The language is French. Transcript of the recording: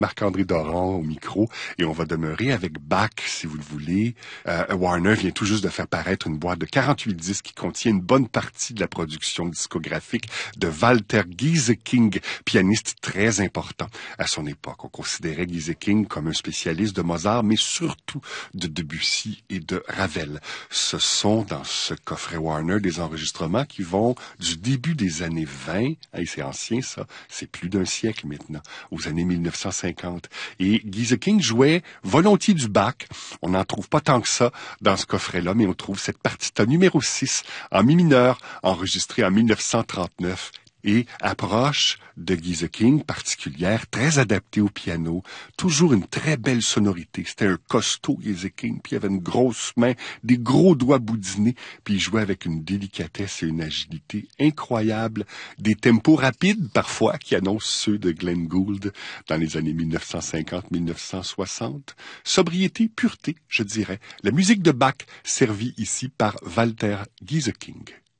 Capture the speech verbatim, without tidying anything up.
Marc-André Doran au micro, et on va demeurer avec Bach, si vous le voulez. Euh, Warner vient tout juste de faire paraître une boîte de quarante-huit disques qui contient une bonne partie de la production discographique de Walter Gieseking, pianiste très important à son époque. On considérait Gieseking comme un spécialiste de Mozart, mais surtout de Debussy et de Ravel. Ce sont dans ce coffret Warner des enregistrements qui vont du début des années vingt, hey, c'est ancien ça, c'est plus d'un siècle maintenant, aux années mille neuf cent cinquante. Et Gieseking jouait volontiers du Bach. On n'en trouve pas tant que ça dans ce coffret-là, mais on trouve cette partita numéro six en mi mineur, enregistrée en mille neuf cent trente-neuf. Et approche de Gieseking particulière, très adaptée au piano, toujours une très belle sonorité. C'était un costaud Gieseking, puis il avait une grosse main, des gros doigts boudinés, puis il jouait avec une délicatesse et une agilité incroyables, des tempos rapides parfois qui annoncent ceux de Glenn Gould dans les années mille neuf cent cinquante à mille neuf cent soixante. Sobriété, pureté, je dirais. La musique de Bach servie ici par Walter Gieseking.